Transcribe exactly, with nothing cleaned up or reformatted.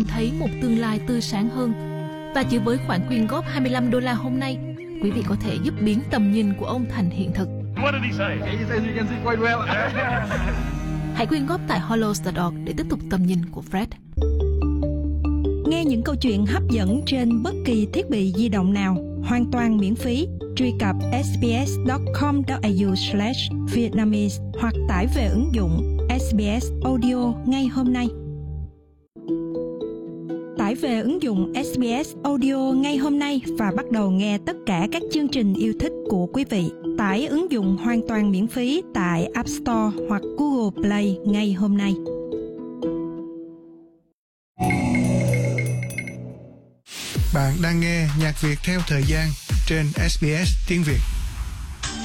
nhìn thấy một tương lai tươi sáng hơn. Và chỉ với khoản quyên góp hai mươi lăm đô la hôm nay, quý vị có thể giúp biến tầm nhìn của ông thành hiện thực. What did he say? He says you can see quite well. Hãy quyên góp tại hollows chấm org để tiếp tục tầm nhìn của Fred. Nghe những câu chuyện hấp dẫn trên bất kỳ thiết bị di động nào, hoàn toàn miễn phí. Truy cập ét bê ét chấm com chấm a u slash vietnamese hoặc tải về ứng dụng ét bê ét Audio ngay hôm nay. Tải về ứng dụng ét bê ét Audio ngay hôm nay và bắt đầu nghe tất cả các chương trình yêu thích của quý vị. Tải ứng dụng hoàn toàn miễn phí tại App Store hoặc Google Play ngay hôm nay. Bạn đang nghe nhạc Việt theo thời gian trên ét bê ét tiếng Việt.